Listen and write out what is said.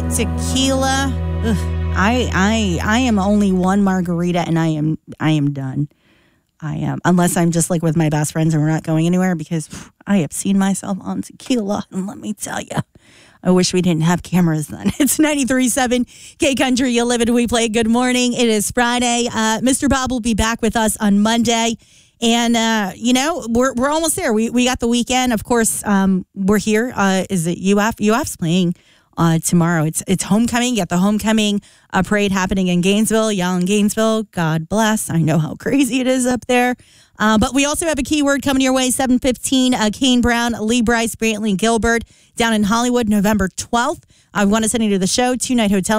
Tequila. Ugh, I am only one margarita and I am done. I am, unless I'm just like with my best friends and we're not going anywhere, because I have seen myself on tequila, and let me tell you, I wish we didn't have cameras then. It's 93.7 K Country. You live it, we play. Good morning. It is Friday. Mr. Bob will be back with us on Monday. And, we're almost there. We got the weekend. Of course, we're here. Is it UF? UF's playing tomorrow. It's homecoming. You got the homecoming parade happening in Gainesville. Y'all in Gainesville, God bless. I know how crazy it is up there. But we also have a keyword coming your way, 7:15. Kane Brown, Lee Bryce, Brantley, Gilbert down in Hollywood, November 12th. I want to send you to the show, 2-night hotel.